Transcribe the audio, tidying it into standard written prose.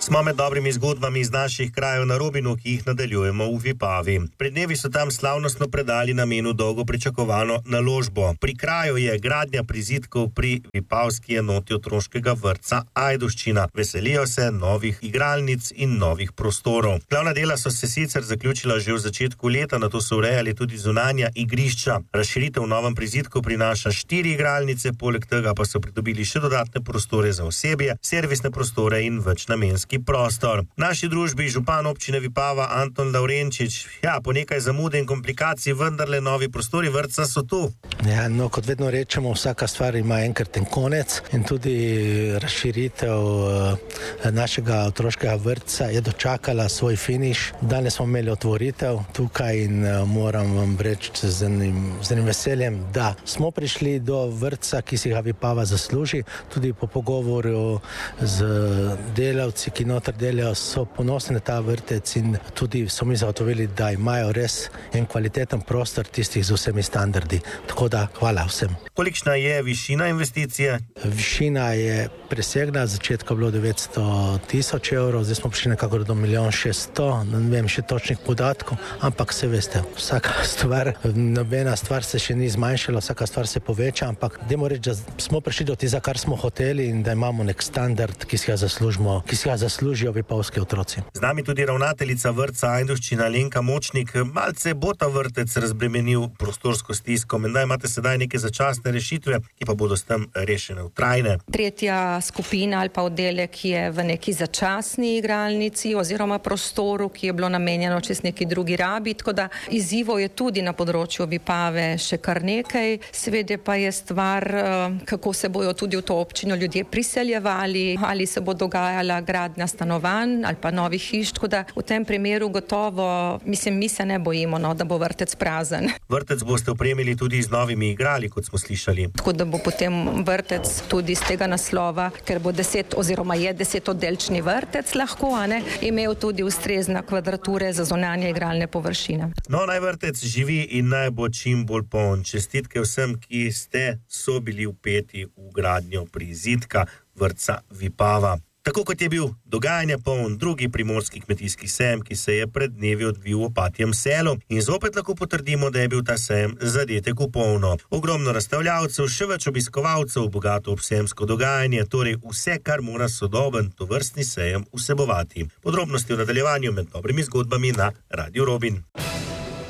Smo med dobrimi zgodbami iz naših krajev na Robinu, ki jih nadaljujemo v Vipavi. Pred dnevi so tam slavnostno predali namenu dolgo pričakovano naložbo. Pri kraju je gradnja prizidkov pri vipavski enoti otroškega vrtca Ajdovščina. Veselijo se novih igralnic in novih prostorov. Glavna dela so se sicer zaključila že v začetku leta, nato so urejali tudi zunanja igrišča. Razširitev v novem prizidku prinaša 4 igralnice, poleg tega pa so pridobili še dodatne prostore za osebje, servisne prostore in večnamenski prostor. V naši družbi župan občine Vipava Anton Lavrenčič, po nekaj zamude in komplikacij vendarle novi prostori vrtca so tu. Kot vedno rečemo, vsaka stvar ima enkraten konec in tudi razširitev našega otroškega vrtca je dočakala svoj finiš. Danes smo imeli otvoritev tukaj in moram vam reči z enim veseljem, da smo prišli do vrtca, ki si ga Vipava zasluži. Tudi po pogovoru z delavci, ki noter delajo, so ponosni na ta vrtec in tudi so mi zagotovili, da imajo res en kvaliteten prostor tistih z vsemi standardi. Tako da hvala vsem. Kolikšna je višina investicije? Višina je presegla, začetka bilo 900,000 evrov, zdaj smo prišli nekako do 1,6 milijonov, ne vem še točnih podatkov, ampak se veste, vsaka stvar, nobena stvar se še ni zmanjšala, vsaka stvar se poveča, ampak dajmo reči, da smo prišli do tega, kar smo hoteli in da imamo nek standard, ki si ga zaslužijo vipavski otroci. Z nami tudi ravnateljica vrtca Ajdovščina Alenka Močnik. Malce bo ta vrtec razbremenil prostorsko stisko, menda imate sedaj neke začasne rešitve, ki pa bodo s tem rešene v trajne. Tretja skupina ali pa oddelek je v neki začasni igralnici oziroma prostoru, ki je bilo namenjeno čez neki drugi rabi, tako da izzivov je tudi na področju Vipave še kar nekaj. Seveda pa je stvar, kako se bojo tudi v to občino ljudje priseljevali, ali se bo dogajala gradnja stanovanj ali pa novih hiš, tako da v tem primeru gotovo, mi se ne bojimo, da bo vrtec prazen. Vrtec boste opremili tudi z novimi igrali, kot smo slišali. Tako da bo potem vrtec tudi z tega naslova, ker bo 10 oziroma je 10-oddelčni vrtec lahko, imel tudi ustrezna kvadrature za zunanje igralne površine. Naj vrtec živi in naj bo čim bolj poln. Čestitke vsem, ki so bili vpeti v gradnjo prizidka vrtca Vipava. Tako kot je bil dogajanja poln drugi primorski kmetijski sejem, ki se je pred dnevi odvil v Opatjem selu, in zopet lahko potrdimo, da je bil ta sejem zadetek v polno. Ogromno razstavljavcev, še več obiskovalcev, bogato obsejemsko dogajanje, torej vse, kar mora sodoben tovrstni sejem vsebovati. Podrobnosti v nadaljevanju med dobrimi zgodbami na Radiu Robin.